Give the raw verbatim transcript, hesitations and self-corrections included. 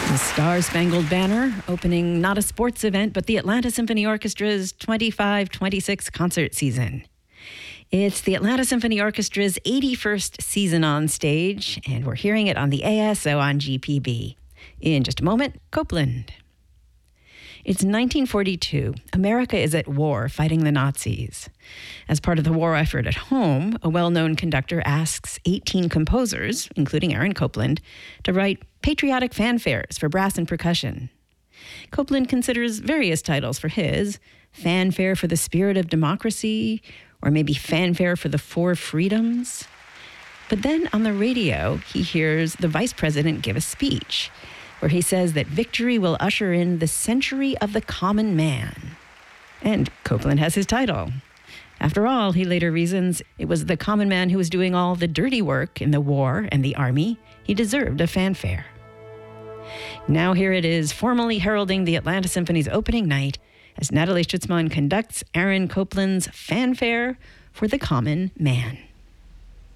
The Star-Spangled Banner, opening not a sports event, but the Atlanta Symphony Orchestra's twenty-five twenty-six concert season. It's the Atlanta Symphony Orchestra's eighty-first season on stage, and we're hearing it on the A S O on G P B. In just a moment, Copland. It's nineteen forty-two. America is at war fighting the Nazis. As part of the war effort at home, a well-known conductor asks eighteen composers, including Aaron Copland, to write patriotic fanfares for brass and percussion. Copland considers various titles for his: Fanfare for the Spirit of Democracy, or maybe Fanfare for the Four Freedoms. But then on the radio, he hears the vice president give a speech where he says that victory will usher in the century of the common man. And Copland has his title. After all, he later reasons, it was the common man who was doing all the dirty work in the war and the army. He deserved a fanfare. Now here it is, formally heralding the Atlanta Symphony's opening night as Natalie Stutzman conducts Aaron Copland's Fanfare for the Common Man.